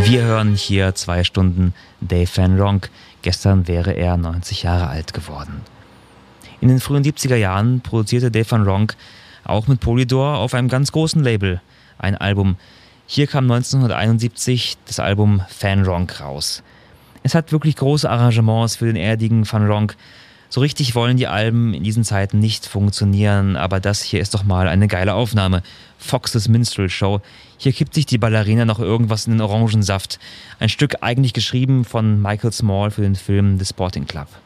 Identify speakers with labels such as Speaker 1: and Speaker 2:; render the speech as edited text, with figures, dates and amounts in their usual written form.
Speaker 1: Wir hören hier 2 Stunden Dave Van Ronk. Gestern wäre er 90 Jahre alt geworden. In den frühen 70er Jahren produzierte Dave Van Ronk auch mit Polydor auf einem ganz großen Label ein Album. Hier kam 1971 das Album Van Ronk raus. Es hat wirklich große Arrangements für den erdigen Van Ronk. So richtig wollen die Alben in diesen Zeiten nicht funktionieren, aber das hier ist doch mal eine geile Aufnahme. Fox's Minstrel Show. Hier kippt sich die Ballerina noch irgendwas in den Orangensaft. Ein Stück eigentlich geschrieben von Michael Small für den Film The Sporting Club.